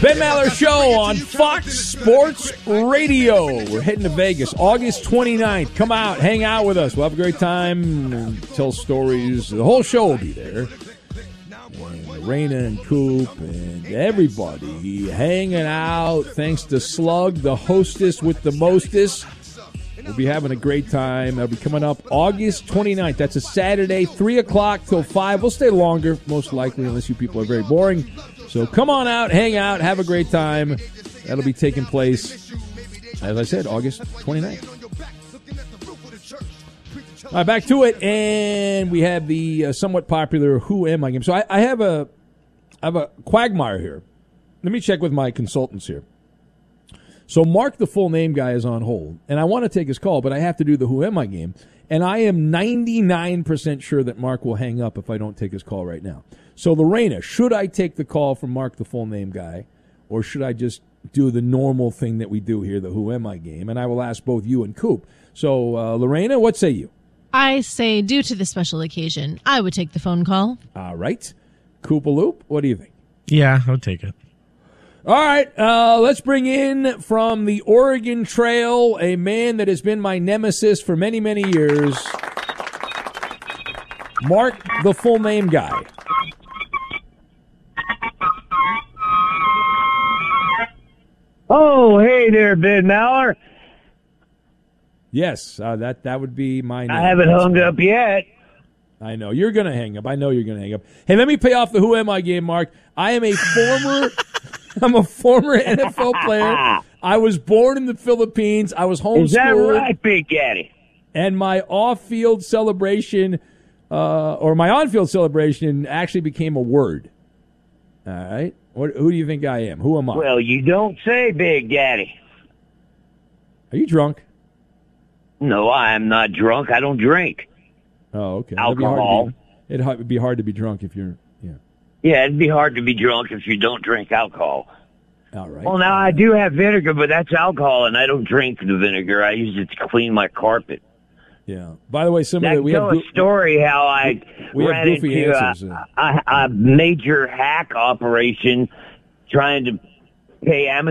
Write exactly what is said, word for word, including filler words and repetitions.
Ben Maller Show on Fox Sports Radio. We're heading to Vegas August twenty-ninth. Come out, hang out with us. We'll have a great time and tell stories. The whole show will be there. And Raina and Coop and everybody hanging out. Thanks to Slug, the hostess with the mostest. We'll be having a great time. That'll be coming up August twenty-ninth. That's a Saturday, three o'clock till five. We'll stay longer, most likely, unless you people are very boring. So come on out, hang out, have a great time. That'll be taking place, as I said, August twenty-ninth. All right, back to it, and we have the uh, somewhat popular Who Am I game. So I, I have a, I have a quagmire here. Let me check with my consultants here. So Mark, the full name guy, is on hold, and I want to take his call, but I have to do the Who Am I game, and I am ninety-nine percent sure that Mark will hang up if I don't take his call right now. So Lorena, should I take the call from Mark, the full name guy, or should I just do the normal thing that we do here, the Who Am I game? And I will ask both you and Coop. So uh, Lorena, what say you? I say, due to the special occasion, I would take the phone call. All right. Koopaloop, what do you think? Yeah, I would take it. All right, uh, let's bring in from the Oregon Trail a man that has been my nemesis for many, many years, Mark, the full name guy. Oh, hey there, Ben Maller. Yes, uh, that that would be my name. I haven't That's hung me. up yet. I know. You're going to hang up. I know you're going to hang up. Hey, let me pay off the Who Am I game, Mark. I am a former I'm a former N F L player. I was born in the Philippines. I was homeschooled. Is that right, Big Daddy? And my off-field celebration, uh, or my on-field celebration, actually became a word. All right? What, who do you think I am? Who am I? Well, you don't say, Big Daddy. Are you drunk? No, I am not drunk. I don't drink. Oh, okay. Alcohol. It'd be, hard to be, it'd be hard to be drunk if you're, yeah. Yeah, it'd be hard to be drunk if you don't drink alcohol. All right. Well, now I do have vinegar, but that's alcohol, and I don't drink the vinegar. I use it to clean my carpet. Yeah. By the way, some That of the, we tell have a story how I we have ran goofy into answers, a, uh. a, a major hack operation trying to pay Amazon